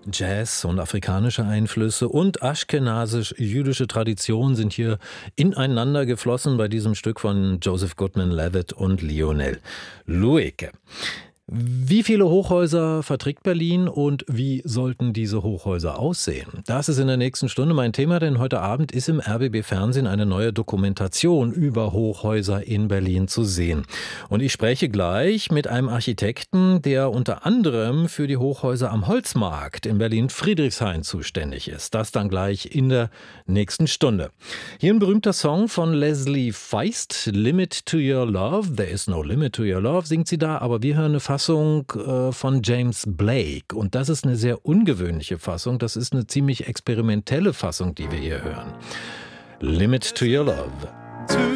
Jazz und afrikanische Einflüsse und aschkenasisch-jüdische Tradition sind hier ineinander geflossen bei diesem Stück von Joseph Goodman-Levitt und Lionel Loueke. Wie viele Hochhäuser verträgt Berlin und wie sollten diese Hochhäuser aussehen? Das ist in der nächsten Stunde mein Thema, denn heute Abend ist im RBB Fernsehen eine neue Dokumentation über Hochhäuser in Berlin zu sehen. Und ich spreche gleich mit einem Architekten, der unter anderem für die Hochhäuser am Holzmarkt in Berlin-Friedrichshain zuständig ist. Das dann gleich in der nächsten Stunde. Hier ein berühmter Song von Leslie Feist, Limit to Your Love. There is no limit to your love, singt sie da, aber wir hören eine Fassung von James Blake. Und das ist eine sehr ungewöhnliche Fassung. Das ist eine ziemlich experimentelle Fassung, die wir hier hören. Limit to Your Love.